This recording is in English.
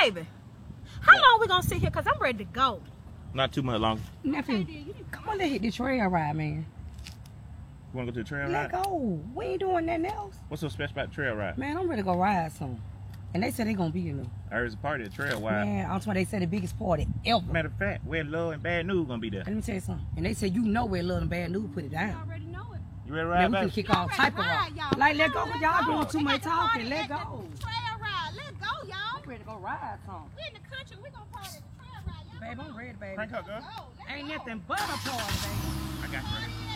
Baby, how long we gonna sit here? Cause I'm ready to go. Not too much longer. Nephew, come on, let's hit the trail ride, man. You wanna go to the trail Let ride? go. We ain't doing nothing else. What's so special about the trail ride? Man, I'm ready to go ride some. And they said they gonna be in there. I heard it's a party at trail ride. Man, I'm talking. They said the biggest party ever. Matter of fact, where Love and Bad News gonna be there. Let me tell you something. And they said you know where Love and Bad News put it You down. already know it. You ready to Man, ride we can back? kick all type of rock. Like, let go, 'cause y'all doing too much talking. Let go. Trail ride. Let go, y'all. I'm ready to go ride some. We in the country. We gonna party at the trail ride. Y'all Babe, I'm ready, baby. Crank up, girl. go. Ain't nothing but a party, baby. I got you.